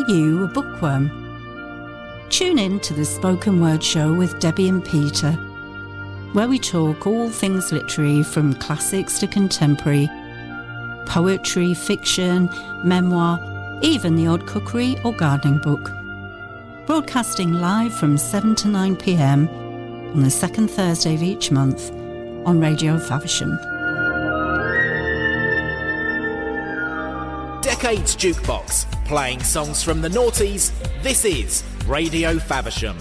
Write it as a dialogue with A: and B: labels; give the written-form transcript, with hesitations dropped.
A: you a bookworm? Tune in to the Spoken Word Show with Debbie and Peter, where we talk all things literary from classics to contemporary, poetry, fiction, memoir, even the odd cookery or gardening book. Broadcasting live from 7 to 9 p.m. on the second Thursday of each month on Radio Faversham.
B: Decades Jukebox, playing songs from the noughties. This is Radio Faversham.